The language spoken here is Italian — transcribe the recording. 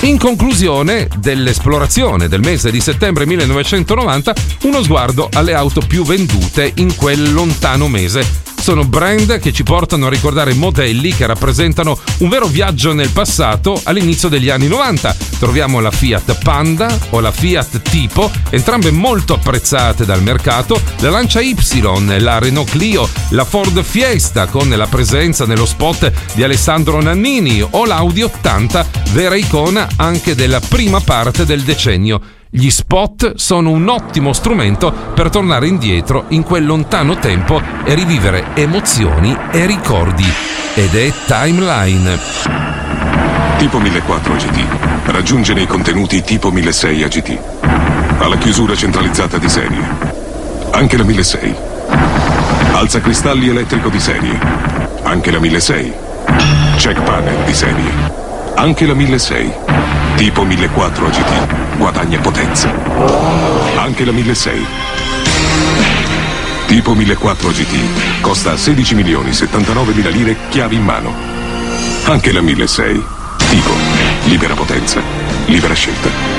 In conclusione dell'esplorazione del mese di settembre 1990, uno sguardo alle auto più vendute in quel lontano mese. Sono brand che ci portano a ricordare modelli che rappresentano un vero viaggio nel passato all'inizio degli anni 90. Troviamo la Fiat Panda o la Fiat Tipo, entrambe molto apprezzate dal mercato, la Lancia Y, la Renault Clio, la Ford Fiesta con la presenza nello spot di Alessandro Nannini o l'Audi 80, vera icona anche della prima parte del decennio. Gli spot sono un ottimo strumento per tornare indietro in quel lontano tempo e rivivere emozioni e ricordi. Ed è Timeline. Tipo 1004 AGT raggiunge nei contenuti tipo 1006 AGT. Ha la chiusura centralizzata di serie. Anche la 1006. Alza cristalli elettrico di serie. Anche la 1006. Check panel di serie. Anche la 1006. Tipo 1004 AGT. Guadagna potenza. Anche la 1006. Tipo 1004 GT costa 16.079.000 lire chiavi in mano. Anche la 1006. Tipo libera potenza, libera scelta.